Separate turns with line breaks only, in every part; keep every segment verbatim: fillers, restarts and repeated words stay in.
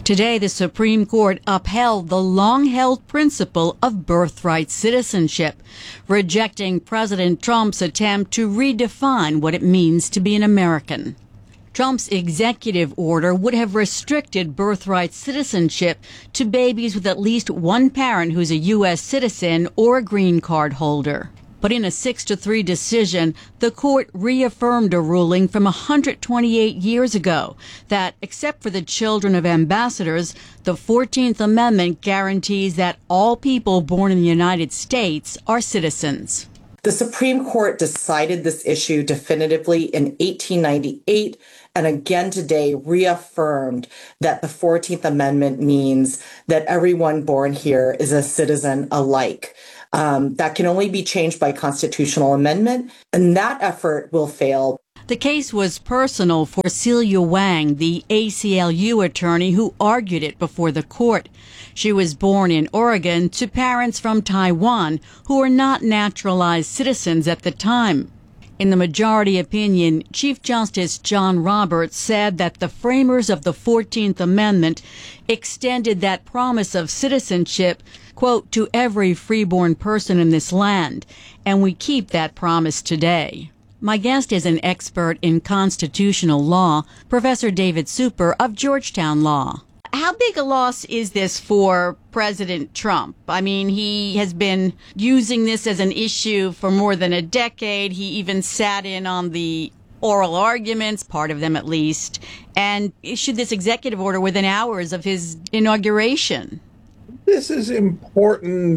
Today, the Supreme Court upheld the long-held principle of birthright citizenship, rejecting President Trump's attempt to redefine what it means to be an American. Trump's executive order would have restricted birthright citizenship to babies with at least one parent who's a U S citizen or a green card holder. But in a six to three decision, the court reaffirmed a ruling from one hundred twenty-eight years ago that, except for the children of ambassadors, the fourteenth Amendment guarantees that all people born in the United States are citizens.
The Supreme Court decided this issue definitively in eighteen ninety-eight and again today reaffirmed that the fourteenth Amendment means that everyone born here is a citizen alike. Um, that can only be changed by constitutional amendment, and that effort will fail.
The case was personal for Celia Wang, the A C L U attorney who argued it before the court. She was born in Oregon to parents from Taiwan who were not naturalized citizens at the time. In the majority opinion, Chief Justice John Roberts said that the framers of the fourteenth Amendment extended that promise of citizenship, quote, to every freeborn person in this land, and we keep that promise today. My guest is an expert in constitutional law, Professor David Super of Georgetown Law. How big a loss is this for President Trump? I mean, he has been using this as an issue for more than a decade. He even sat in on the oral arguments, part of them at least, and issued this executive order within hours of his inauguration.
This is important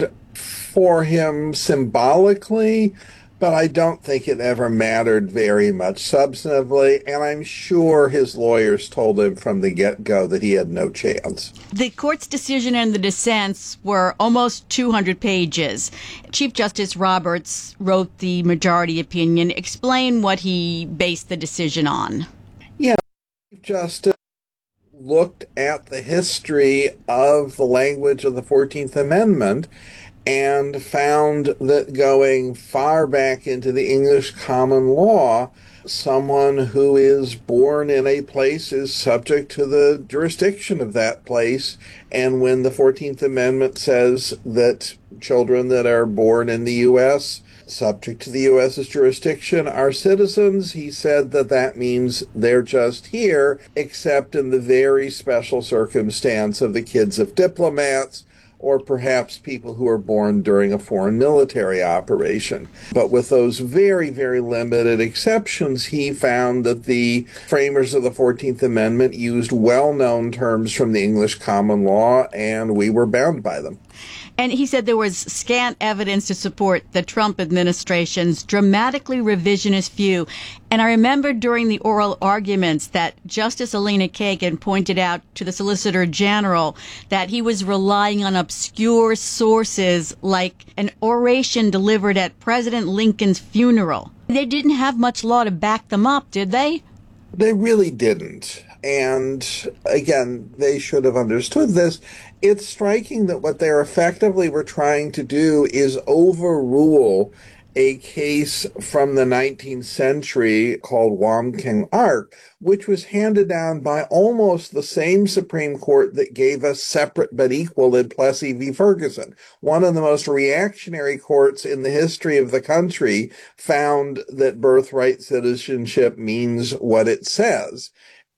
for him symbolically, but I don't think it ever mattered very much substantively, and I'm sure his lawyers told him from the get-go that he had no chance.
The court's decision and the dissents were almost two hundred pages. Chief Justice Roberts wrote the majority opinion. Explain what he based the decision on.
Yeah, Chief Justice looked at the history of the language of the fourteenth Amendment and found that going far back into the English common law, someone who is born in a place is subject to the jurisdiction of that place. And when the fourteenth Amendment says that children that are born in the U S subject to the U S's jurisdiction are citizens, he said that that means they're just here, except in the very special circumstance of the kids of diplomats, or perhaps people who are born during a foreign military operation. But with those very, very limited exceptions, he found that the framers of the fourteenth Amendment used well-known terms from the English common law, and we were bound by them.
And he said there was scant evidence to support the Trump administration's dramatically revisionist view. And I remember during the oral arguments that Justice Elena Kagan pointed out to the Solicitor General that he was relying on obscure sources like an oration delivered at President Lincoln's funeral. They didn't have much law to back them up, did they?
They really didn't. And again, they should have understood this. It's striking that what they're effectively were trying to do is overrule a case from the nineteenth century called Wong Kim Ark, which was handed down by almost the same Supreme Court that gave us separate but equal in Plessy v. Ferguson. One of the most reactionary courts in the history of the country found that birthright citizenship means what it says.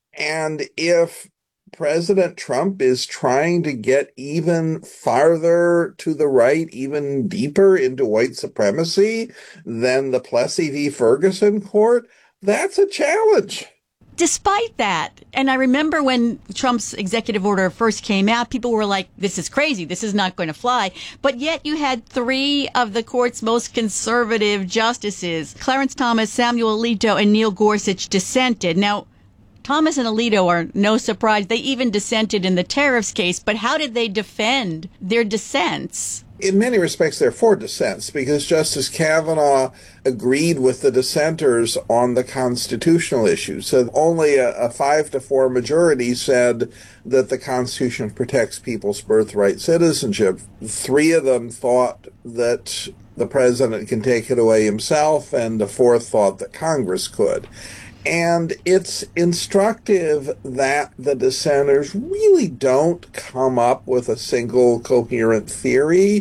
And if President Trump is trying to get even farther to the right, even deeper into white supremacy than the Plessy v. Ferguson court, that's a challenge.
Despite that, and I remember when Trump's executive order first came out, people were like, this is crazy, this is not going to fly. But yet you had three of the court's most conservative justices, Clarence Thomas, Samuel Alito, and Neil Gorsuch, dissented. Now, Thomas and Alito are no surprise. They even dissented in the tariffs case. But how did they defend their dissents?
In many respects, they're for dissents because Justice Kavanaugh agreed with the dissenters on the constitutional issue. So only a, a five to four majority said that the Constitution protects people's birthright citizenship. Three of them thought that the president can take it away himself, and the fourth thought that Congress could. And it's instructive that the dissenters really don't come up with a single coherent theory,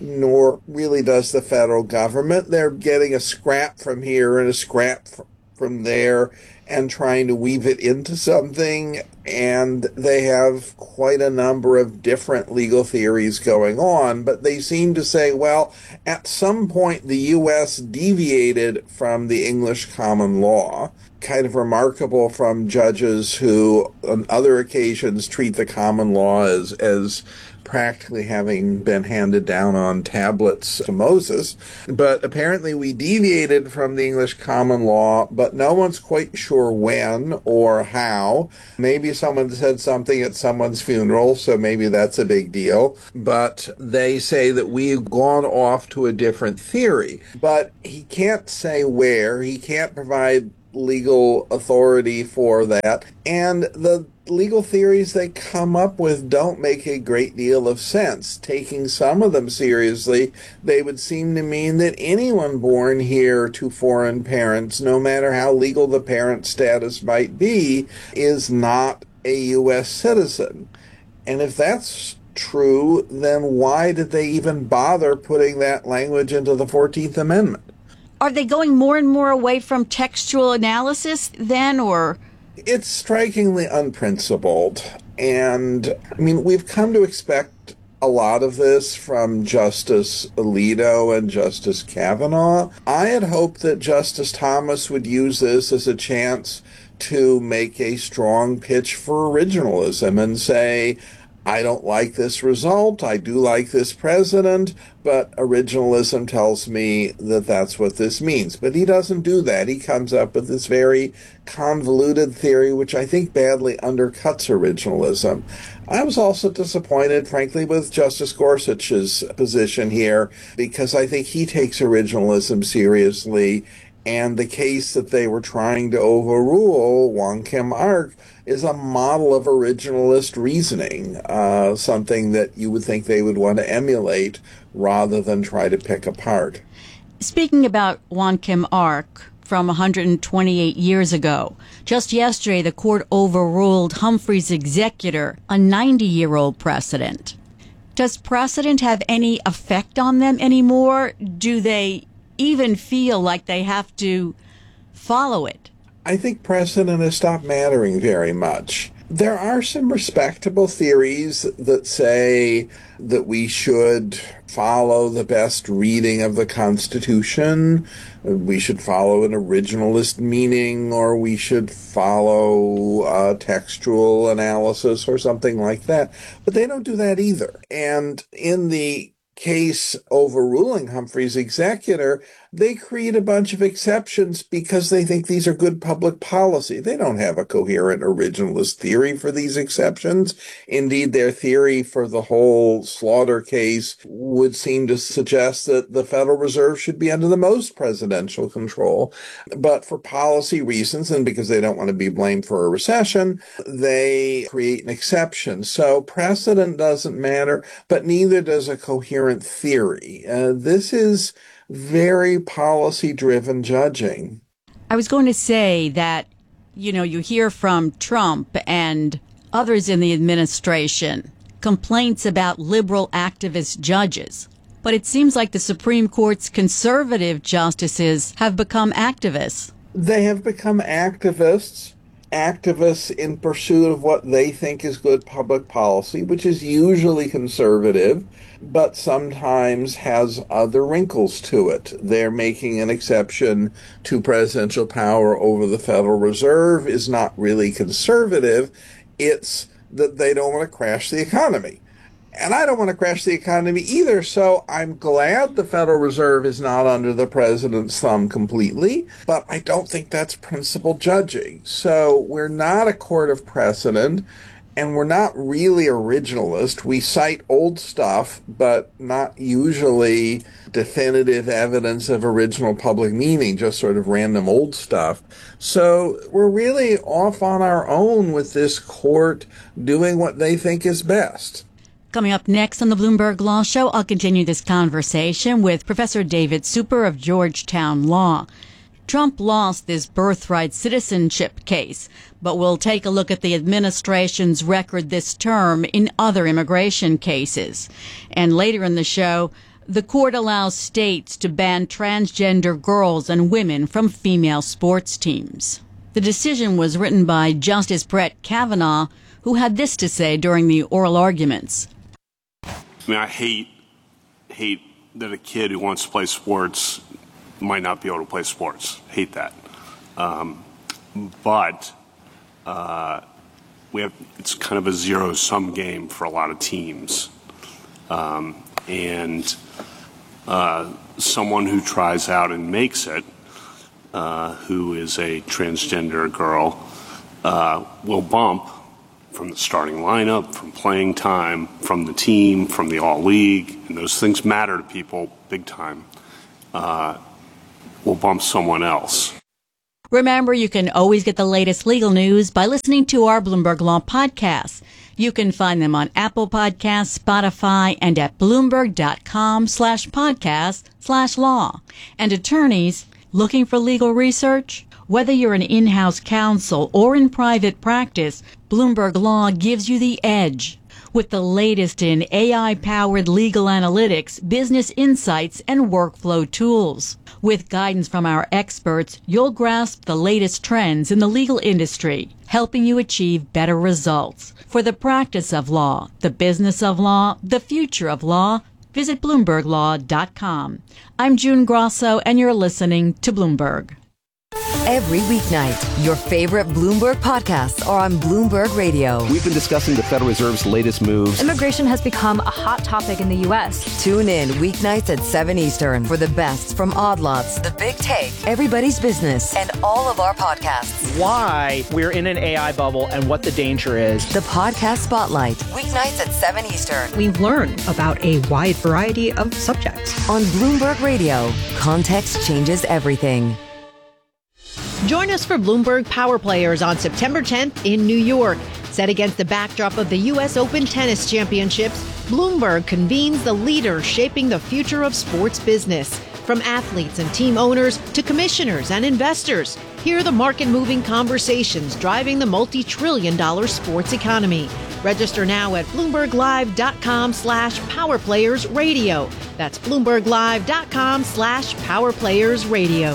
nor really does the federal government. They're getting a scrap from here and a scrap from there and trying to weave it into something. And they have quite a number of different legal theories going on, but they seem to say, well, at some point the U S deviated from the English common law. Kind of remarkable from judges who on other occasions treat the common law as, as practically having been handed down on tablets to Moses. But apparently we deviated from the English common law, but no one's quite sure when or how. Maybe someone said something at someone's funeral, so maybe that's a big deal. But they say that we've gone off to a different theory. But he can't say where. He can't provide legal authority for that. And the legal theories they come up with don't make a great deal of sense. Taking some of them seriously, they would seem to mean that anyone born here to foreign parents, no matter how legal the parent status might be, is not a U S citizen. And if that's true, then why did they even bother putting that language into the fourteenth Amendment?
Are they going more and more away from textual analysis then, or?
It's strikingly unprincipled. And, I mean, we've come to expect a lot of this from Justice Alito and Justice Kavanaugh. I had hoped that Justice Thomas would use this as a chance to make a strong pitch for originalism and say, I don't like this result, I do like this president, but originalism tells me that that's what this means. But he doesn't do that. He comes up with this very convoluted theory, which I think badly undercuts originalism. I was also disappointed, frankly, with Justice Gorsuch's position here, because I think he takes originalism seriously, and the case that they were trying to overrule, Wong Kim Ark, is a model of originalist reasoning, uh, something that you would think they would want to emulate rather than try to pick apart.
Speaking about Wong Kim Ark from one hundred twenty-eight years ago, just yesterday the court overruled Humphrey's executor, a ninety-year-old precedent. Does precedent have any effect on them anymore? Do they even feel like they have to follow it?
I think precedent has stopped mattering very much. There are some respectable theories that say that we should follow the best reading of the Constitution, we should follow an originalist meaning, or we should follow uh, textual analysis or something like that. But they don't do that either. And in the case overruling Humphrey's executor, they create a bunch of exceptions because they think these are good public policy. They don't have a coherent originalist theory for these exceptions. Indeed, their theory for the whole Slaughter case would seem to suggest that the Federal Reserve should be under the most presidential control. But for policy reasons, and because they don't want to be blamed for a recession, they create an exception. So precedent doesn't matter, but neither does a coherent theory. Uh, this is very policy-driven judging.
I was going to say that, you know, you hear from Trump and others in the administration complaints about liberal activist judges. But it seems like the Supreme Court's conservative justices have become activists.
They have become activists, activists in pursuit of what they think is good public policy, which is usually conservative, but sometimes has other wrinkles to it. They're making an exception to presidential power over the Federal Reserve is not really conservative. It's that they don't want to crash the economy. And I don't want to crash the economy either, so I'm glad the Federal Reserve is not under the president's thumb completely, but I don't think that's principled judging. So we're not a court of precedent, and we're not really originalist. We cite old stuff, but not usually definitive evidence of original public meaning, just sort of random old stuff. So we're really off on our own with this court doing what they think is best.
Coming up next on the Bloomberg Law Show, I'll continue this conversation with Professor David Super of Georgetown Law. Trump lost this birthright citizenship case, but we'll take a look at the administration's record this term in other immigration cases. And later in the show, the court allows states to ban transgender girls and women from female sports teams. The decision was written by Justice Brett Kavanaugh, who had this to say during the oral arguments.
I mean, I hate, hate that a kid who wants to play sports might not be able to play sports. Hate that. Um, but uh, we have, it's kind of a zero-sum game for a lot of teams. Um, and uh, someone who tries out and makes it, uh, who is a transgender girl, uh, will bump from the starting lineup, from playing time, from the team, from the all-league, and those things matter to people big time, uh, will bump someone else.
Remember, you can always get the latest legal news by listening to our Bloomberg Law podcasts. You can find them on Apple Podcasts, Spotify, and at Bloomberg.com slash podcast slash law. And attorneys looking for legal research? Whether you're an in-house counsel or in private practice, Bloomberg Law gives you the edge. With the latest in A I-powered legal analytics, business insights, and workflow tools. With guidance from our experts, you'll grasp the latest trends in the legal industry, helping you achieve better results. For the practice of law, the business of law, the future of law, visit Bloomberg Law dot com. I'm June Grosso, and you're listening to Bloomberg.
Every weeknight, your favorite Bloomberg podcasts are on Bloomberg Radio.
We've been discussing the Federal Reserve's latest moves.
Immigration has become a hot topic in the U S.
Tune in weeknights at seven Eastern for the best from Odd Lots, The Big Take, Everybody's Business, and all of our podcasts.
Why we're in an A I bubble and what the danger is.
The Podcast Spotlight, weeknights at seven Eastern.
We learn about a wide variety of subjects.
On Bloomberg Radio, context changes everything.
Join us for Bloomberg Power Players on September tenth in New York. Set against the backdrop of the U S Open Tennis Championships, Bloomberg convenes the leaders shaping the future of sports business. From athletes and team owners to commissioners and investors, hear the market-moving conversations driving the multi-trillion dollar sports economy. Register now at BloombergLive.com slash PowerPlayersRadio. That's BloombergLive.com slash PowerPlayersRadio.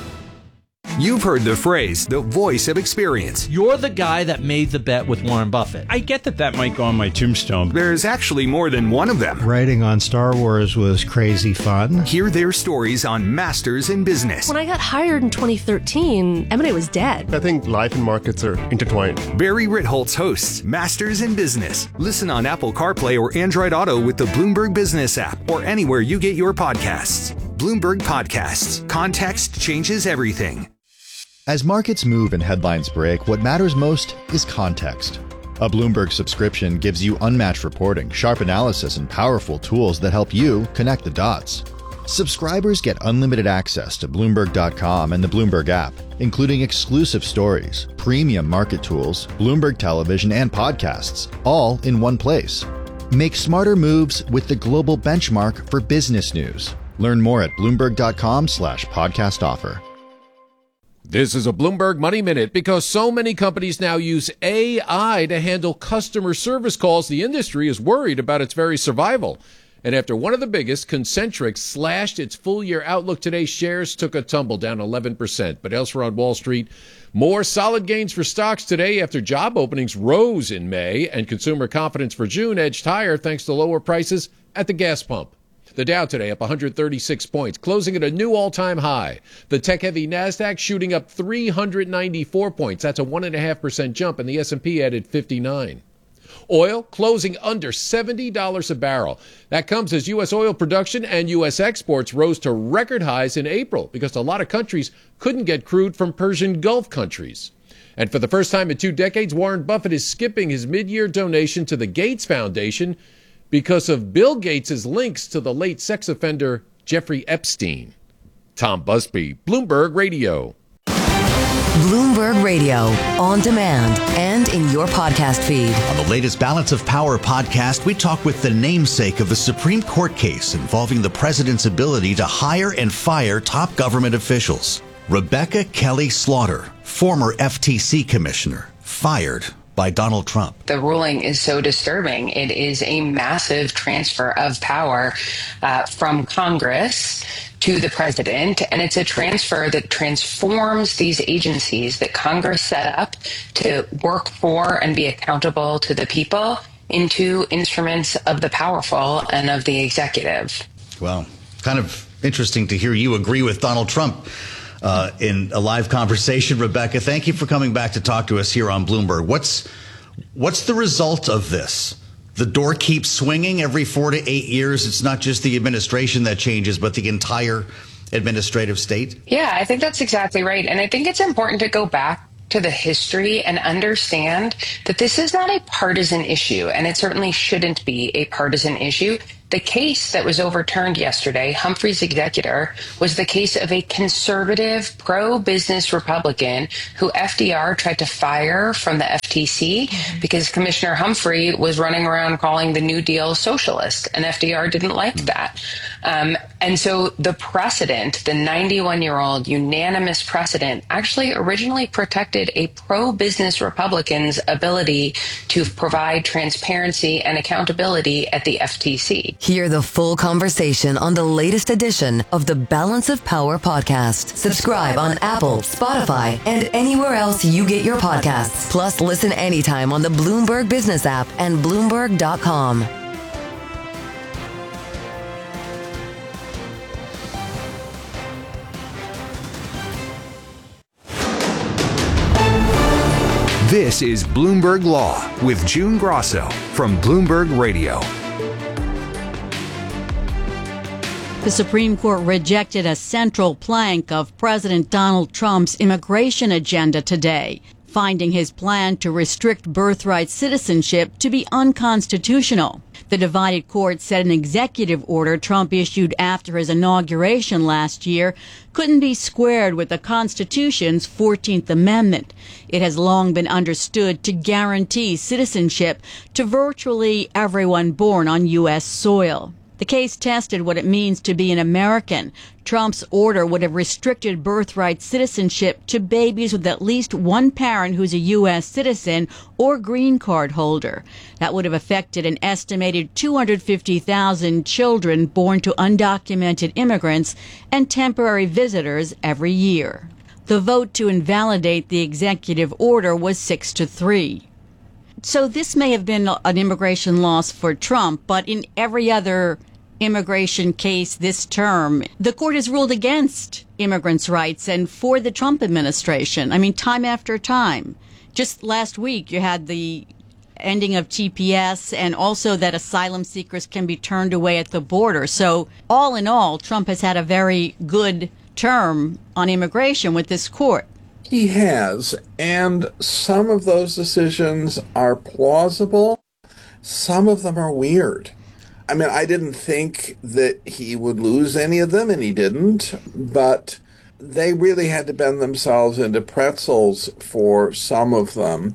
You've heard the phrase, the voice of experience.
You're the guy that made the bet with Warren Buffett.
I get that that might go on my tombstone.
There's actually more than one of them.
Writing on Star Wars was crazy fun.
Hear their stories on Masters in Business.
When I got hired in twenty thirteen, M and A was dead.
I think life and markets are intertwined.
Barry Ritholtz hosts Masters in Business. Listen on Apple CarPlay or Android Auto with the Bloomberg Business app or anywhere you get your podcasts. Bloomberg Podcasts. Context changes everything.
As markets move and headlines break, what matters most is context. A Bloomberg subscription gives you unmatched reporting, sharp analysis, and powerful tools that help you connect the dots. Subscribers get unlimited access to Bloomberg dot com and the Bloomberg app, including exclusive stories, premium market tools, Bloomberg television, and podcasts, all in one place. Make smarter moves with the global benchmark for business news. Learn more at Bloomberg dot com slash podcast offer.
This is a Bloomberg Money Minute. Because so many companies now use A I to handle customer service calls, the industry is worried about its very survival. And after one of the biggest, Concentrix, slashed its full-year outlook today, shares took a tumble, down eleven percent. But elsewhere on Wall Street, more solid gains for stocks today after job openings rose in May and consumer confidence for June edged higher thanks to lower prices at the gas pump. The Dow today up one hundred thirty-six points, closing at a new all-time high. The tech-heavy NASDAQ shooting up three hundred ninety-four points. That's a one point five percent jump, and the S and P added fifty-nine. Oil closing under seventy dollars a barrel. That comes as U S oil production and U S exports rose to record highs in April because a lot of countries couldn't get crude from Persian Gulf countries. And for the first time in two decades, Warren Buffett is skipping his mid-year donation to the Gates Foundation because of Bill Gates' links to the late sex offender Jeffrey Epstein. Tom Busby, Bloomberg Radio.
Bloomberg Radio, on demand and in your podcast feed.
On the latest Balance of Power podcast, we talk with the namesake of the Supreme Court case involving the president's ability to hire and fire top government officials. Rebecca Kelly Slaughter, former F T C commissioner, fired by Donald Trump.
The ruling is so disturbing. It is a massive transfer of power uh, from Congress to the president, and it's a transfer that transforms these agencies that Congress set up to work for and be accountable to the people into instruments of the powerful and of the executive.
Well, kind of interesting to hear you agree with Donald Trump uh, in a live conversation. Rebecca, thank you for coming back to talk to us here on Bloomberg. What's what's the result of this? The door keeps swinging every four to eight years. It's not just the administration that changes, but the entire administrative state.
Yeah, I think that's exactly right. And I think it's important to go back to the history and understand that this is not a partisan issue, and it certainly shouldn't be a partisan issue. The case that was overturned yesterday, Humphrey's executor, was the case of a conservative, pro-business Republican who F D R tried to fire from the F T C mm-hmm. because Commissioner Humphrey was running around calling the New Deal socialist, and F D R didn't like mm-hmm. that. Um, and so the precedent, the ninety-one-year-old unanimous precedent, actually originally protected a pro-business Republican's ability to provide transparency and accountability at the F T C.
Hear the full conversation on the latest edition of the Balance of Power podcast. Subscribe on Apple, Spotify, and anywhere else you get your podcasts. Plus, listen anytime on the Bloomberg Business app and Bloomberg dot com.
This is Bloomberg Law with June Grosso from Bloomberg Radio.
The Supreme Court rejected a central plank of President Donald Trump's immigration agenda today, finding his plan to restrict birthright citizenship to be unconstitutional. The divided court said an executive order Trump issued after his inauguration last year couldn't be squared with the Constitution's fourteenth Amendment. It has long been understood to guarantee citizenship to virtually everyone born on U S soil. The case tested what it means to be an American. Trump's order would have restricted birthright citizenship to babies with at least one parent who's a U S citizen or green card holder. That would have affected an estimated two hundred fifty thousand children born to undocumented immigrants and temporary visitors every year. The vote to invalidate the executive order was six to three. So this may have been an immigration loss for Trump, but in every other immigration case this term, the court has ruled against immigrants' rights and for the Trump administration. I mean, time after time. Just last week, you had the ending of T P S and also that asylum seekers can be turned away at the border. So all in all, Trump has had a very good term on immigration with this court.
He has, and some of those decisions are plausible. Some of them are weird. I mean, I didn't think that he would lose any of them, and he didn't, but they really had to bend themselves into pretzels for some of them.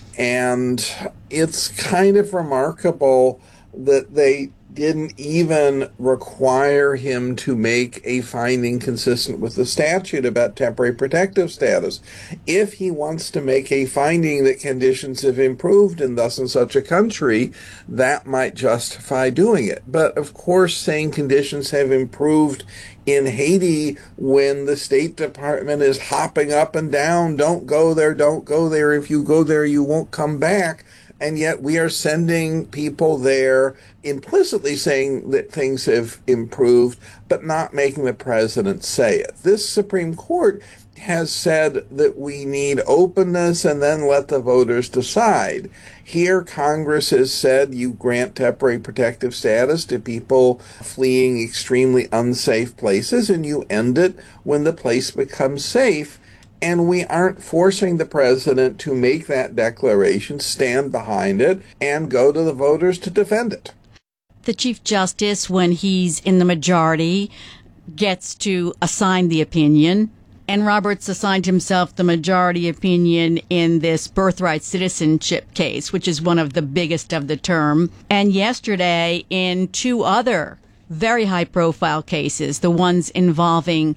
And it's kind of remarkable that they didn't even require him to make a finding consistent with the statute about temporary protective status. If he wants to make a finding that conditions have improved in thus and such a country, that might justify doing it. But of course, saying conditions have improved in Haiti when the State Department is hopping up and down, don't go there, don't go there, if you go there, you won't come back. And yet we are sending people there implicitly saying that things have improved, but not making the president say it. This Supreme Court has said that we need openness and then let the voters decide. Here, Congress has said you grant temporary protective status to people fleeing extremely unsafe places, and you end it when the place becomes safe. And we aren't forcing the president to make that declaration, stand behind it, and go to the voters to defend it.
The Chief Justice, when he's in the majority, gets to assign the opinion. And Roberts assigned himself the majority opinion in this birthright citizenship case, which is one of the biggest of the term. And yesterday, in two other very high-profile cases, the ones involving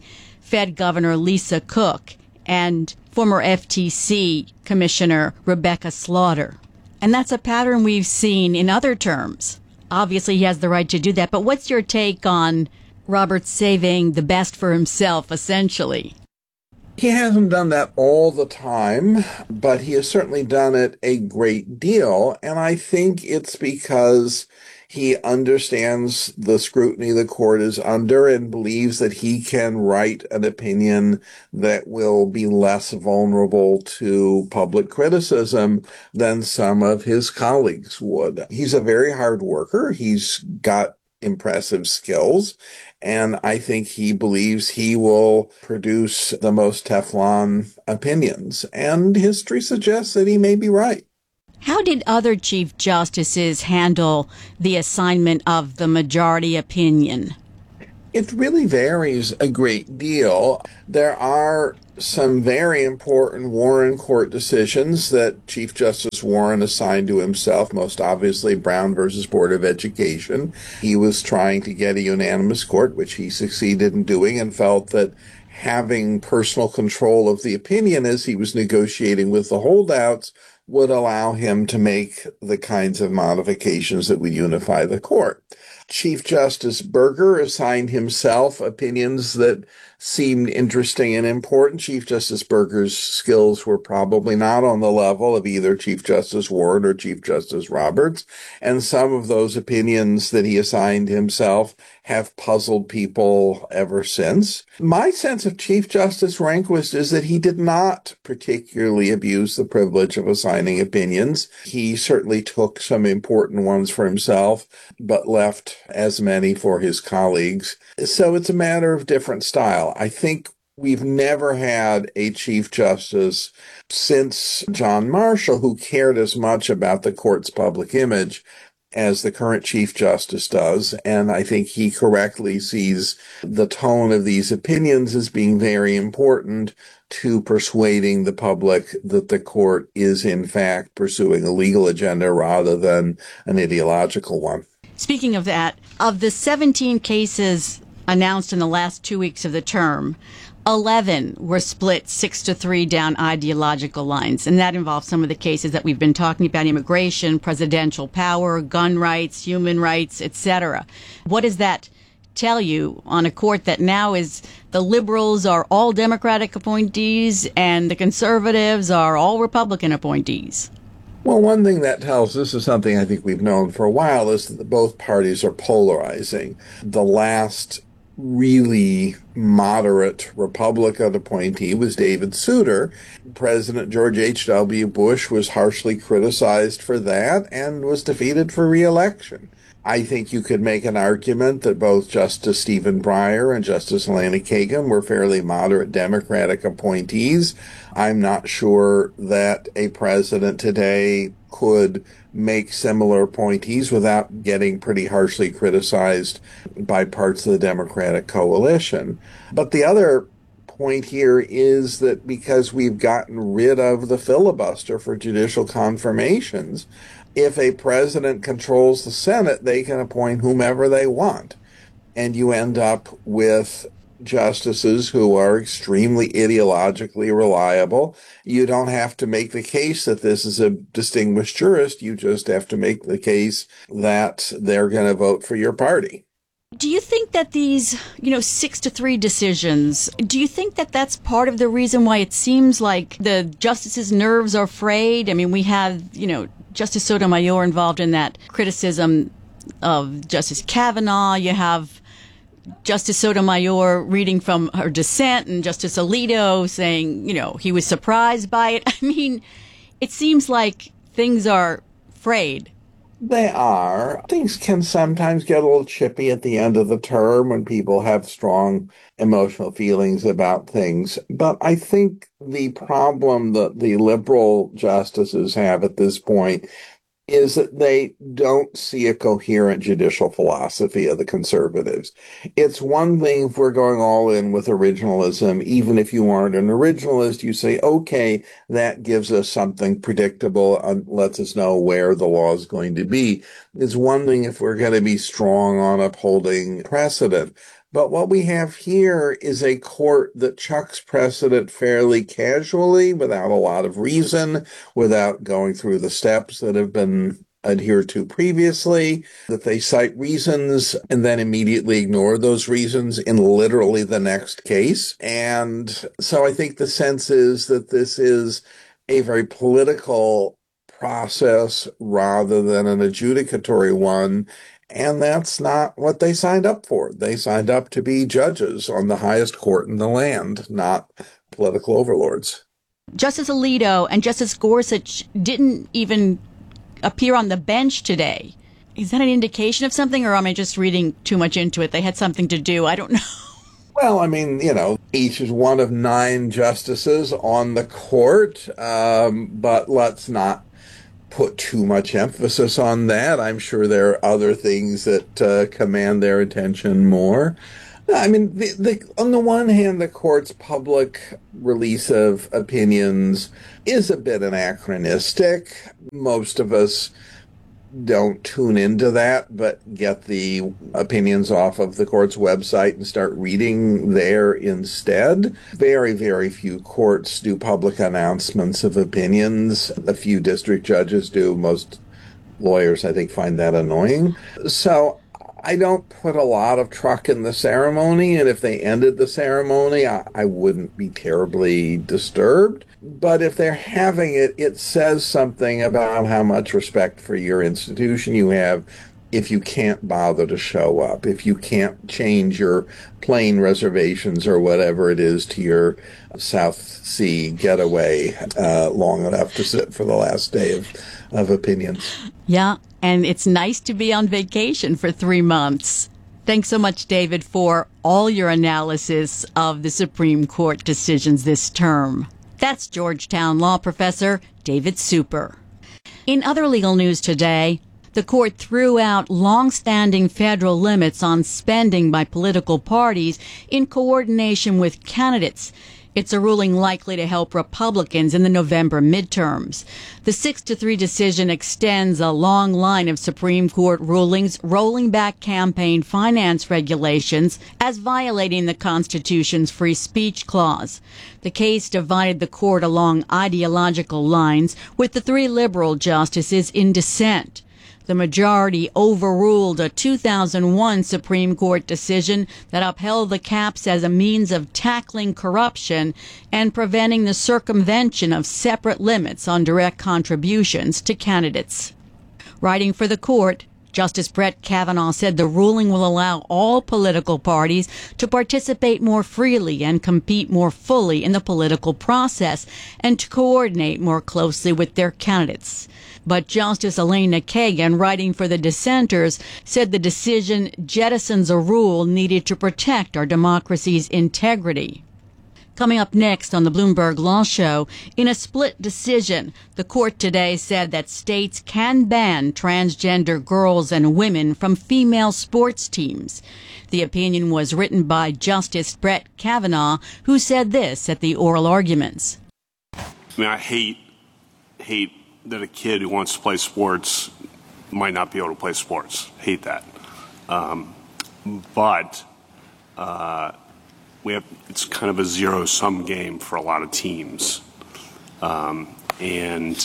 Fed Governor Lisa Cook and former F T C Commissioner Rebecca Slaughter. And that's a pattern we've seen in other terms. Obviously, he has the right to do that. But what's your take on Robert saving the best for himself, essentially?
He hasn't done that all the time, but he has certainly done it a great deal. And I think it's because he understands the scrutiny the court is under and believes that he can write an opinion that will be less vulnerable to public criticism than some of his colleagues would. He's a very hard worker. He's got impressive skills. And I think he believes he will produce the most Teflon opinions. And history suggests that he may be right.
How did other Chief Justices handle the assignment of the majority opinion?
It really varies a great deal. There are some very important Warren Court decisions that Chief Justice Warren assigned to himself, most obviously Brown versus Board of Education. He was trying to get a unanimous court, which he succeeded in doing, and felt that having personal control of the opinion as he was negotiating with the holdouts would allow him to make the kinds of modifications that would unify the court. Chief Justice Burger assigned himself opinions that seemed interesting and important. Chief Justice Burger's skills were probably not on the level of either Chief Justice Ward or Chief Justice Roberts, and some of those opinions that he assigned himself have puzzled people ever since. My sense of Chief Justice Rehnquist is that he did not particularly abuse the privilege of assigning opinions. He certainly took some important ones for himself, but left as many for his colleagues. So it's a matter of different style. I think we've never had a Chief Justice since John Marshall who cared as much about the court's public image as the current Chief Justice does, and I think he correctly sees the tone of these opinions as being very important to persuading the public that the court is in fact pursuing a legal agenda rather than an ideological one.
Speaking of that, of the seventeen cases announced in the last two weeks of the term, eleven were split six to three down ideological lines, and that involves some of the cases that we've been talking about: immigration, presidential power, gun rights, human rights, et cetera. What does that tell you on a court that now is the liberals are all Democratic appointees and the conservatives are all Republican appointees?
Well, one thing that tells us is something I think we've known for a while, is that both parties are polarizing. The last really moderate Republican appointee was David Souter. President George H W. Bush was harshly criticized for that and was defeated for re-election. I think you could make an argument that both Justice Stephen Breyer and Justice Elena Kagan were fairly moderate Democratic appointees. I'm not sure that a president today could make similar appointees without getting pretty harshly criticized by parts of the Democratic coalition. But the other point here is that because we've gotten rid of the filibuster for judicial confirmations, if a president controls the Senate, they can appoint whomever they want. And you end up with justices who are extremely ideologically reliable. You don't have to make the case that this is a distinguished jurist. You just have to make the case that they're going to vote for your party.
Do you think that these, you know, six to three decisions, do you think that that's part of the reason why it seems like the justices' nerves are frayed? I mean, we have, you know, Justice Sotomayor involved in that criticism of Justice Kavanaugh. You have Justice Sotomayor reading from her dissent and Justice Alito saying, you know, he was surprised by it. I mean, it seems like things are frayed.
They are. Things can sometimes get a little chippy at the end of the term when people have strong emotional feelings about things. But I think the problem that the liberal justices have at this point is that they don't see a coherent judicial philosophy of the conservatives. It's one thing if we're going all in with originalism. Even if you aren't an originalist, you say, okay, that gives us something predictable and lets us know where the law is going to be. It's one thing if we're going to be strong on upholding precedent. But what we have here is a court that chucks precedent fairly casually, without a lot of reason, without going through the steps that have been adhered to previously, that they cite reasons and then immediately ignore those reasons in literally the next case. And so I think the sense is that this is a very political process rather than an adjudicatory one. And that's not what they signed up for. They signed up to be judges on the highest court in the land, not political overlords.
Justice Alito and Justice Gorsuch didn't even appear on the bench today. Is that an indication of something, or am I just reading too much into it? They had something to do. I don't know.
Well, I mean, you know, each is one of nine justices on the court, um, but let's not put too much emphasis on that. I'm sure there are other things that uh, command their attention more. I mean, the, the, on the one hand, the court's public release of opinions is a bit anachronistic. Most of us don't tune into that, but get the opinions off of the court's website and start reading there instead. Very, very few courts do public announcements of opinions. A few district judges do. Most lawyers, I think, find that annoying. So I don't put a lot of truck in the ceremony, and if they ended the ceremony, I, I wouldn't be terribly disturbed. But if they're having it, it says something about how much respect for your institution you have if you can't bother to show up, if you can't change your plane reservations or whatever it is to your South Sea getaway uh, long enough to sit for the last day of, of opinions.
Yeah, and it's nice to be on vacation for three months. Thanks so much, David, for all your analysis of the Supreme Court decisions this term. That's Georgetown law professor David Super. In other legal news today, the court threw out long-standing federal limits on spending by political parties in coordination with candidates. It's a ruling likely to help Republicans in the November midterms. The six to three decision extends a long line of Supreme Court rulings rolling back campaign finance regulations as violating the Constitution's free speech clause. The case divided the court along ideological lines, with the three liberal justices in dissent. The majority overruled a two thousand one Supreme Court decision that upheld the caps as a means of tackling corruption and preventing the circumvention of separate limits on direct contributions to candidates. Writing for the court, Justice Brett Kavanaugh said the ruling will allow all political parties to participate more freely and compete more fully in the political process and to coordinate more closely with their candidates. But Justice Elena Kagan, writing for the dissenters, said the decision jettisons a rule needed to protect our democracy's integrity. Coming up next on the Bloomberg Law Show, in a split decision, the court today said that states can ban transgender girls and women from female sports teams. The opinion was written by Justice Brett Kavanaugh, who said this at the oral arguments.
I mean, I hate, hate that a kid who wants to play sports might not be able to play sports. Hate that. Um, but uh, we have, it's kind of a zero-sum game for a lot of teams. Um, and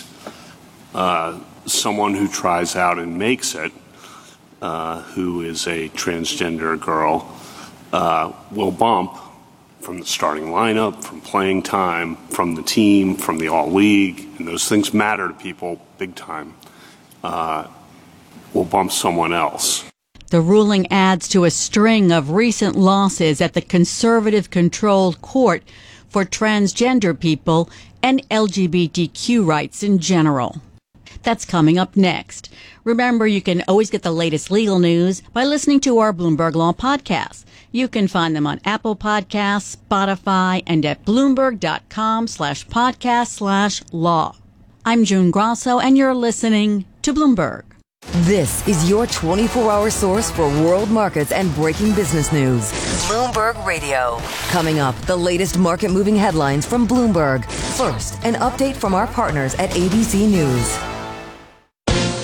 uh, someone who tries out and makes it, uh, who is a transgender girl, uh, will bump from the starting lineup, from playing time, from the team, from the all-league, and those things matter to people big time, uh, will bump someone else.
The ruling adds to a string of recent losses at the conservative-controlled court for transgender people and L G B T Q rights in general. That's coming up next. Remember, you can always get the latest legal news by listening to our Bloomberg Law podcasts. You can find them on Apple Podcasts, Spotify, and at Bloomberg.com slash podcast slash law. I'm June Grosso, and you're listening to Bloomberg.
This is your twenty-four hour source for world markets and breaking business news. Bloomberg Radio. Coming up, the latest market-moving headlines from Bloomberg. First, an update from our partners at A B C News.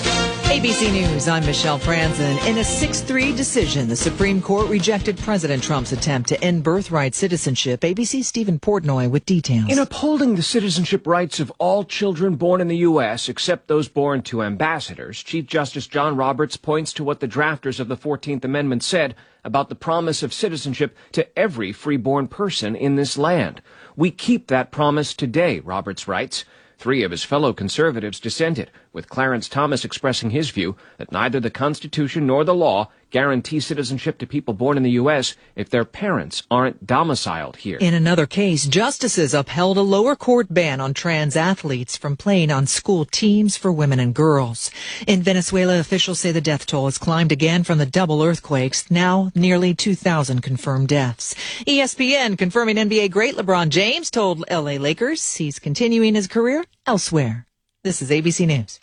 A B C News, I'm Michelle Franzen. In a six three decision, the Supreme Court rejected President Trump's attempt to end birthright citizenship. A B C's Stephen Portnoy with details.
In upholding the citizenship rights of all children born in the U S, except those born to ambassadors, Chief Justice John Roberts points to what the drafters of the fourteenth Amendment said about the promise of citizenship to every freeborn person in this land. We keep that promise today, Roberts writes. Three of his fellow conservatives dissented, with Clarence Thomas expressing his view that neither the Constitution nor the law guarantee citizenship to people born in the U S if their parents aren't domiciled here.
In another case, justices upheld a lower court ban on trans athletes from playing on school teams for women and girls. In Venezuela, officials say the death toll has climbed again from the double earthquakes, now nearly two thousand confirmed deaths. E S P N confirming N B A great LeBron James told L A Lakers he's continuing his career elsewhere. This is A B C News.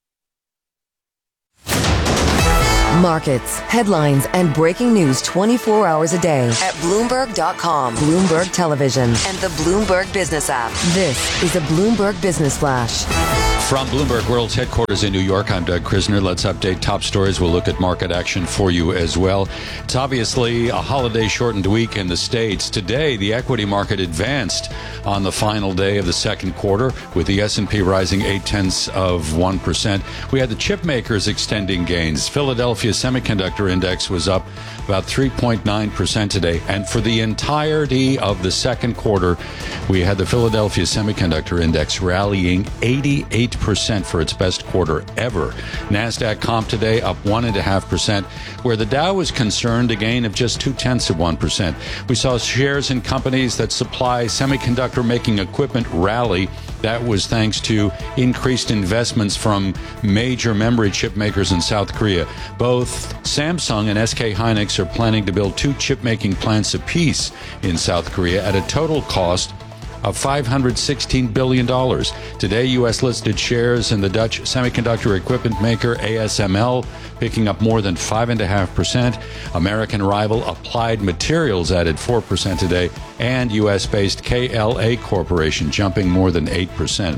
Markets, headlines, and breaking news twenty-four hours a day at Bloomberg dot com, Bloomberg Television, and the Bloomberg Business app. This is a Bloomberg Business Flash.
From Bloomberg World's headquarters in New York, I'm Doug Krisner. Let's update top stories. We'll look at market action for you as well. It's obviously a holiday-shortened week in the States. Today, the equity market advanced on the final day of the second quarter, with the S and P rising eight-tenths of one percent. We had the chip makers extending gains. Philadelphia Semiconductor Index was up about three point nine percent today. And for the entirety of the second quarter, we had the Philadelphia Semiconductor Index rallying eighty-eight percent for its best quarter ever. NASDAQ comp today up one point five percent. Where the Dow was concerned, a gain of just two-tenths of one percent. We saw shares in companies that supply semiconductor-making equipment rally. That was thanks to increased investments from major memory chip makers in South Korea. Both Samsung and S K Hynix are planning to build two chip-making plants apiece in South Korea at a total cost of five hundred sixteen billion dollars. Today, U S-listed shares in the Dutch semiconductor equipment maker A S M L picking up more than five point five percent. American rival Applied Materials added four percent today, and U S-based K L A Corporation jumping more than eight percent.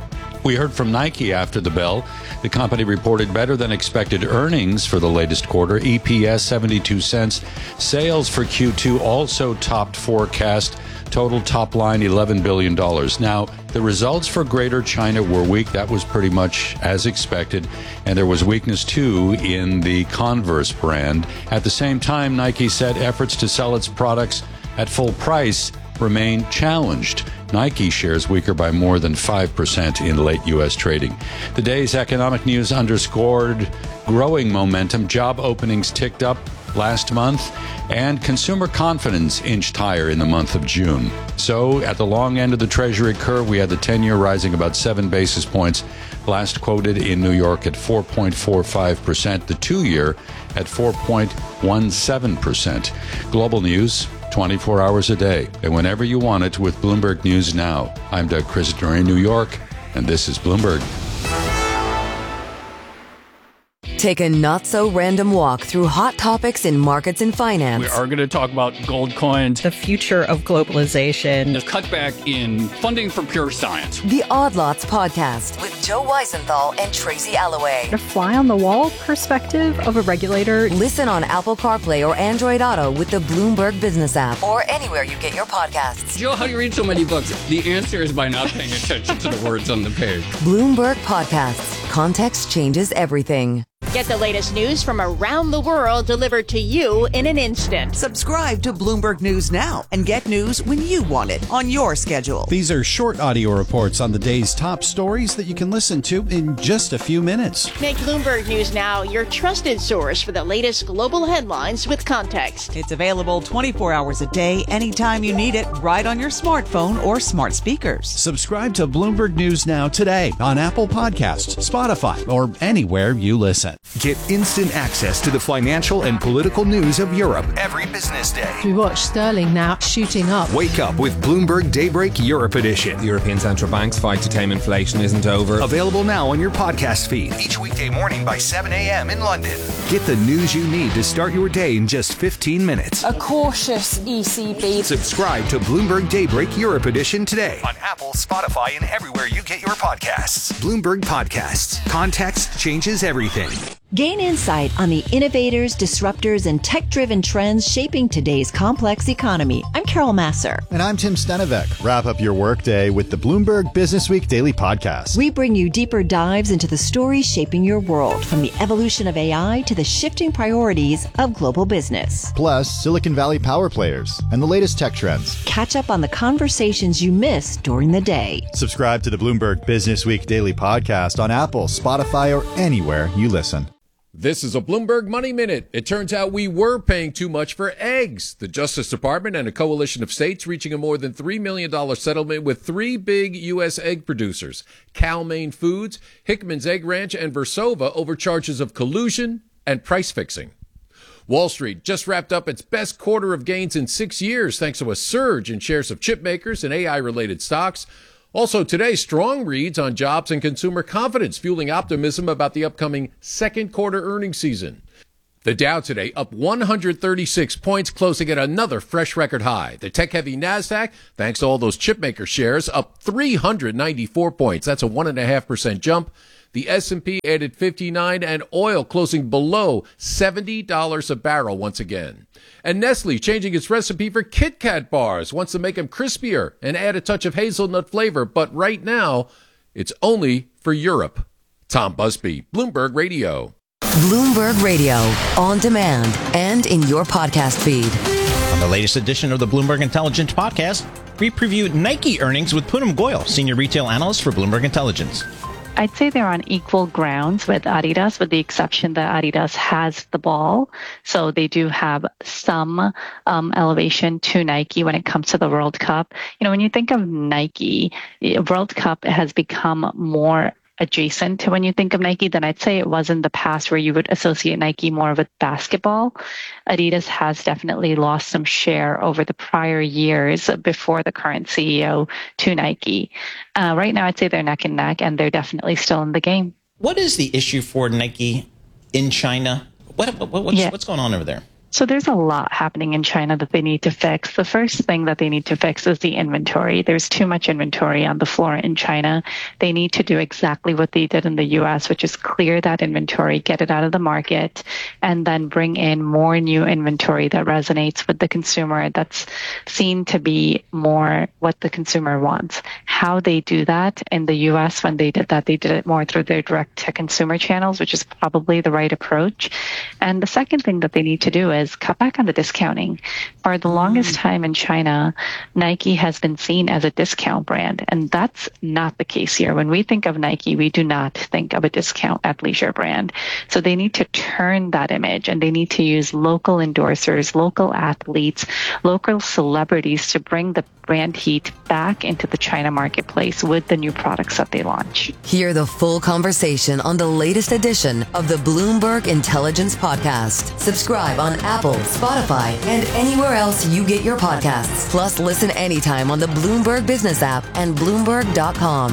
We heard from Nike after the bell. The company reported better than expected earnings for the latest quarter, E P S seventy-two cents. Sales for Q two also topped forecast. Total top line eleven billion dollars. Now, the results for Greater China were weak. That was pretty much as expected. And there was weakness, too, in the Converse brand. At the same time, Nike said efforts to sell its products at full price remain challenged. Nike shares weaker by more than five percent in late U S trading. The day's economic news underscored growing momentum. Job openings ticked up last month, and consumer confidence inched higher in the month of June. So, at the long end of the Treasury curve, we had the ten-year rising about seven basis points, last quoted in New York at four point four five percent, the two-year at four point one seven percent. Global news, twenty-four hours a day, and whenever you want it with Bloomberg News Now. I'm Doug Krisner in New York, and this is Bloomberg.
Take a not-so-random walk through hot topics in markets and finance.
We are going to talk about gold coins,
the future of globalization,
the cutback in funding for pure science.
The Odd Lots Podcast with Joe Weisenthal and Tracy Alloway.
A fly-on-the-wall perspective of a regulator.
Listen on Apple CarPlay or Android Auto with the Bloomberg Business app or anywhere you get your podcasts.
Joe, how do you read so many books? The answer is by not paying attention to the words on the page.
Bloomberg Podcasts. Context changes everything.
Get the latest news from around the world delivered to you in an instant.
Subscribe to Bloomberg News Now and get news when you want it on your schedule.
These are short audio reports on the day's top stories that you can listen to in just a few minutes.
Make Bloomberg News Now your trusted source for the latest global headlines with context.
It's available twenty-four hours a day, anytime you need it, right on your smartphone or smart speakers.
Subscribe to Bloomberg News Now today on Apple Podcasts, Spotify, or anywhere you listen.
Get instant access to the financial and political news of Europe every business day.
We watch sterling now shooting up.
Wake up with Bloomberg Daybreak Europe Edition.
The European Central Bank's fight to tame inflation isn't over.
Available now on your podcast feed each weekday morning by seven a.m. in London. Get the news you need to start your day in just fifteen minutes.
A cautious E C B.
Subscribe to Bloomberg Daybreak Europe Edition today on Apple, Spotify, and everywhere you get your podcasts. Bloomberg Podcasts. Context changes everything.
Gain insight on the innovators, disruptors, and tech-driven trends shaping today's complex economy. I'm Carol Masser.
And I'm Tim Stenevec. Wrap up your workday with the Bloomberg Business Week Daily Podcast.
We bring you deeper dives into the stories shaping your world, from the evolution of A I to the shifting priorities of global business.
Plus, Silicon Valley power players and the latest tech trends.
Catch up on the conversations you missed during the day.
Subscribe to the Bloomberg Business Week Daily Podcast on Apple, Spotify, or anywhere you listen.
This is a Bloomberg Money Minute. It turns out we were paying too much for eggs. The Justice Department and a coalition of states reaching a more than three million dollars settlement with three big U S egg producers, Cal-Maine Foods, Hickman's Egg Ranch, and Versova, over charges of collusion and price fixing. Wall Street just wrapped up its best quarter of gains in six years thanks to a surge in shares of chip makers and A I-related stocks. Also today, strong reads on jobs and consumer confidence, fueling optimism about the upcoming second quarter earnings season. The Dow today up one hundred thirty-six points, closing at another fresh record high. The tech-heavy NASDAQ, thanks to all those chipmaker shares, up three hundred ninety-four points. That's a one point five percent jump. The S and P added fifty-nine, and oil closing below seventy dollars a barrel once again. And Nestle changing its recipe for Kit Kat bars, wants to make them crispier and add a touch of hazelnut flavor, but right now, it's only for Europe. Tom Busby, Bloomberg Radio.
Bloomberg Radio, on demand and in your podcast feed.
On the latest edition of the Bloomberg Intelligence Podcast, we preview Nike earnings with Poonam Goyal, Senior Retail Analyst for Bloomberg Intelligence.
I'd say they're on equal grounds with Adidas, with the exception that Adidas has the ball. So they do have some um, elevation to Nike when it comes to the World Cup. You know, when you think of Nike, World Cup has become more adjacent to when you think of Nike than I'd say it was in the past, where you would associate Nike more with basketball. Adidas has definitely lost some share over the prior years before the current C E O to Nike. Uh, right now, I'd say they're neck and neck, and they're definitely still in the game.
What is the issue for Nike in China? What, what what's,
yeah.
what's going on over there?
So there's a lot happening in China that they need to fix. The first thing that they need to fix is the inventory. There's too much inventory on the floor in China. They need to do exactly what they did in the U S, which is clear that inventory, get it out of the market, and then bring in more new inventory that resonates with the consumer, that's seen to be more what the consumer wants. How they do that in the U S, when they did that, they did it more through their direct-to-consumer channels, which is probably the right approach. And the second thing that they need to do is is cut back on the discounting. For the longest time in China, Nike has been seen as a discount brand, and that's not the case here. When we think of Nike, we do not think of a discount athleisure brand. So they need to turn that image, and they need to use local endorsers, local athletes, local celebrities to bring the brand heat back into the China marketplace with the new products that they launch.
Hear the full conversation on the latest edition of the Bloomberg Intelligence Podcast. Subscribe on Apple, Spotify, and anywhere else you get your podcasts. Plus, listen anytime on the Bloomberg Business app and Bloomberg dot com.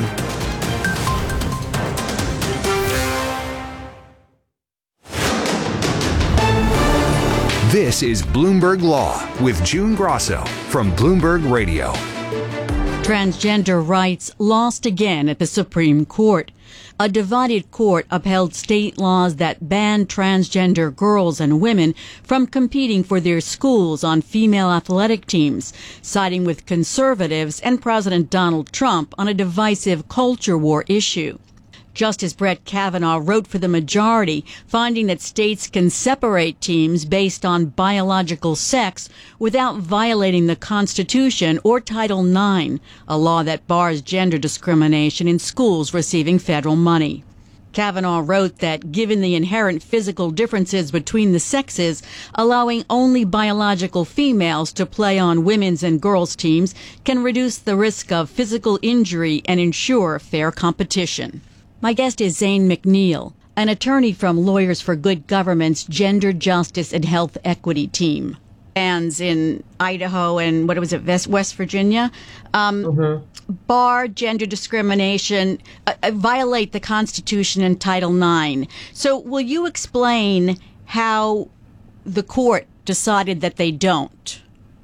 This is Bloomberg Law with June Grosso from Bloomberg Radio.
Transgender rights lost again at the Supreme Court. A divided court upheld state laws that ban transgender girls and women from competing for their schools on female athletic teams, siding with conservatives and President Donald Trump on a divisive culture war issue. Justice Brett Kavanaugh wrote for the majority, finding that states can separate teams based on biological sex without violating the Constitution or Title nine, a law that bars gender discrimination in schools receiving federal money. Kavanaugh wrote that given the inherent physical differences between the sexes, allowing only biological females to play on women's and girls' teams can reduce the risk of physical injury and ensure fair competition. My guest is Zane McNeil, an attorney from Lawyers for Good Government's Gender Justice and Health Equity team. Bans in Idaho and what was it, West, West Virginia, um, mm-hmm. bar gender discrimination, uh, violate the Constitution and Title nine. So will you explain how the court decided that they don't?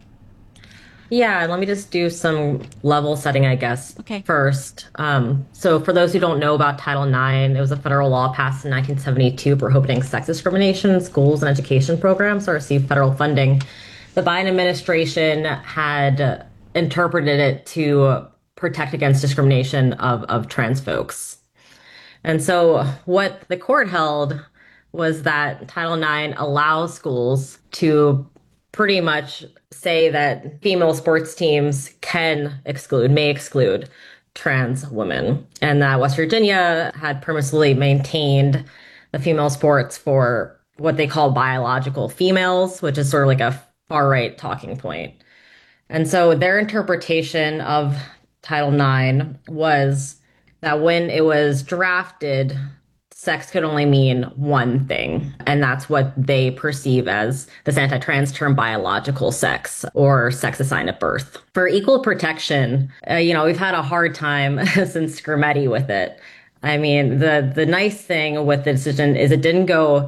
Yeah, let me just do some level setting, I guess,
okay.
first. Um, so for those who don't know about Title nine, it was a federal law passed in nineteen seventy-two prohibiting sex discrimination in schools and education programs that receive federal funding. The Biden administration had interpreted it to protect against discrimination of, of trans folks. And so what the court held was that Title nine allows schools to pretty much say that female sports teams can exclude, may exclude trans women, and that West Virginia had permissibly maintained the female sports for what they call biological females, which is sort of like a far-right talking point. And so their interpretation of Title nine was that when it was drafted, sex could only mean one thing, and that's what they perceive as this anti-trans term biological sex or sex assigned at birth. For equal protection, uh, you know, we've had a hard time since Skrmetti with it. I mean, the, the nice thing with the decision is it didn't go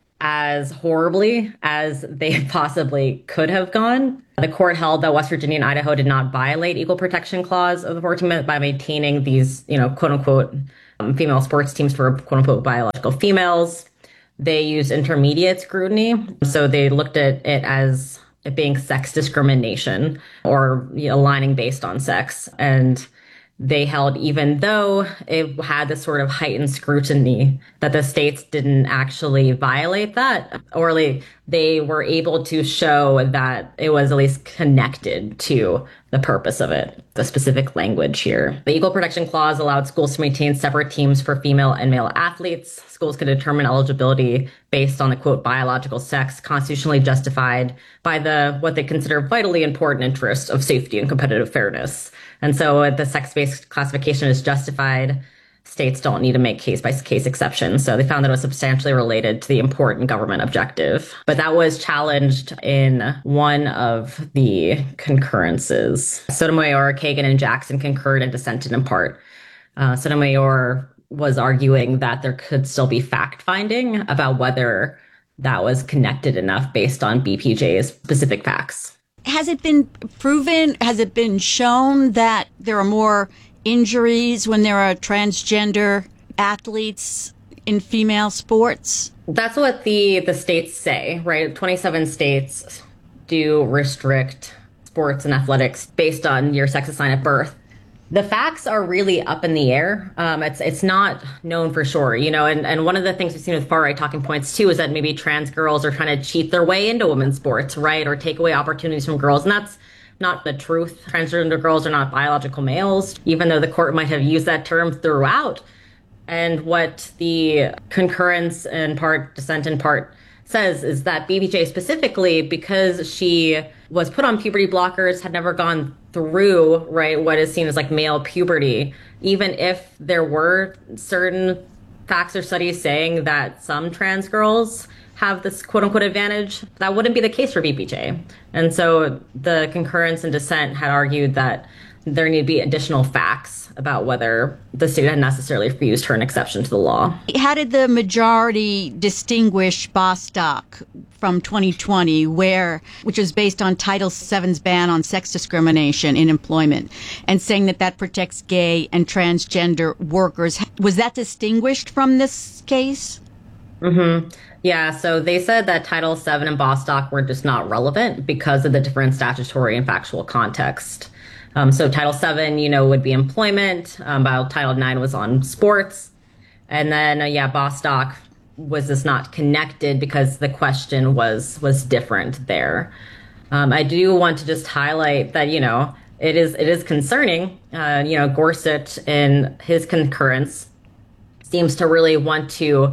as horribly as they possibly could have gone. The court held that West Virginia and Idaho did not violate equal protection clause of the fourteenth Amendment by maintaining these, you know, quote unquote, um, female sports teams for quote unquote biological females. They used intermediate scrutiny. So they looked at it as it being sex discrimination or you know, aligning based on sex. And they held, even though it had this sort of heightened scrutiny, that the states didn't actually violate that, or like they were able to show that it was at least connected to the purpose of it, the specific language here. The Equal Protection Clause allowed schools to maintain separate teams for female and male athletes. Schools could determine eligibility based on the, quote, biological sex, constitutionally justified by the what they consider vitally important interests of safety and competitive fairness. And so the sex-based classification is justified. States don't need to make case-by-case exceptions. So they found that it was substantially related to the important government objective. But that was challenged in one of the concurrences. Sotomayor, Kagan, and Jackson concurred and dissented in part. Uh, Sotomayor was arguing that there could still be fact-finding about whether that was connected enough based on B P J's specific facts.
Has it been proven, has it been shown that there are more injuries when there are transgender athletes in female sports?
That's what the, the states say, right? twenty-seven states do restrict sports and athletics based on your sex assigned at birth. The facts are really up in the air. Um, it's it's not known for sure, you know, and, and one of the things we've seen with far right talking points, too, is that maybe trans girls are trying to cheat their way into women's sports, right, or take away opportunities from girls. And that's not the truth. Transgender girls are not biological males, even though the court might have used that term throughout. And what the concurrence in part, dissent in part, says is that B B J specifically, because she was put on puberty blockers, had never gone through, right, what is seen as like male puberty, even if there were certain facts or studies saying that some trans girls have this quote unquote advantage, that wouldn't be the case for B B J. And so the concurrence and dissent had argued that there need to be additional facts about whether the state had necessarily refused her an exception to the law.
How did the majority distinguish Bostock from twenty twenty, where, which was based on Title seven's ban on sex discrimination in employment, and saying that that protects gay and transgender workers? Was that distinguished from this case?
Mm-hmm. Yeah, so they said that Title seven and Bostock were just not relevant because of the different statutory and factual context. Um, so Title seven, you know, would be employment, um, while Title nine was on sports. And then, uh, yeah, Bostock was just not connected because the question was was different there. Um, I do want to just highlight that, you know, it is it is concerning. Uh, you know, Gorsuch in his concurrence seems to really want to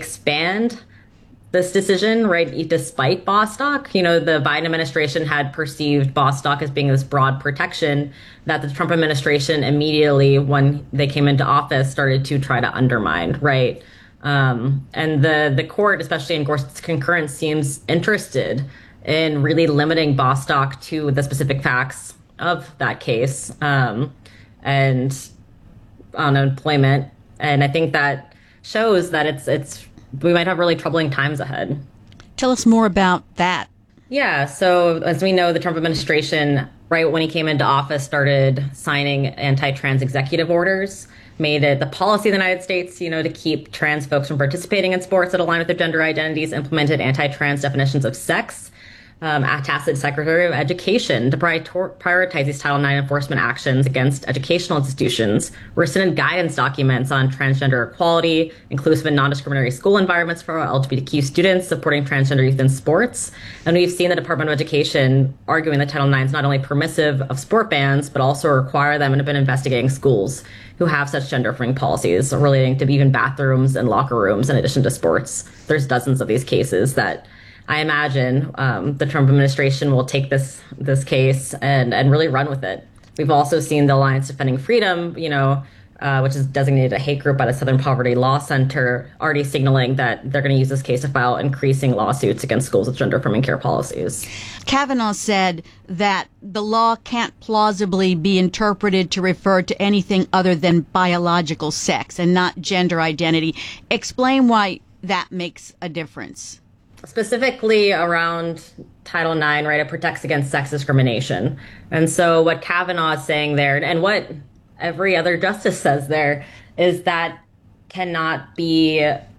expand this decision, right, despite Bostock. You know, the Biden administration had perceived Bostock as being this broad protection that the Trump administration immediately, when they came into office, started to try to undermine, right? Um, and the, the court, especially in Gorsuch's concurrence, seems interested in really limiting Bostock to the specific facts of that case um, and unemployment. And I think that shows that it's it's we might have really troubling times ahead.
Tell us more about that.
Yeah, so as we know, the Trump administration, right when he came into office, started signing anti-trans executive orders, made it the policy of the United States, you know, to keep trans folks from participating in sports that align with their gender identities, implemented anti-trans definitions of sex, um, tasked the Secretary of Education to prioritize these Title nine enforcement actions against educational institutions, rescinded guidance documents on transgender equality, inclusive and non-discriminatory school environments for L G B T Q students, supporting transgender youth in sports. And we've seen the Department of Education arguing that Title nine is not only permissive of sport bans, but also require them and have been investigating schools who have such gender-affirming policies relating to even bathrooms and locker rooms in addition to sports. There's dozens of these cases that I imagine um, the Trump administration will take this this case and, and really run with it. We've also seen the Alliance Defending Freedom, you know, uh, which is designated a hate group by the Southern Poverty Law Center, already signaling that they're going to use this case to file increasing lawsuits against schools with gender-affirming care policies.
Kavanaugh said that the law can't plausibly be interpreted to refer to anything other than biological sex and not gender identity. Explain why that makes a difference.
Specifically around Title nine, right, it protects against sex discrimination. And so what Kavanaugh is saying there, and what every other justice says there, is that cannot be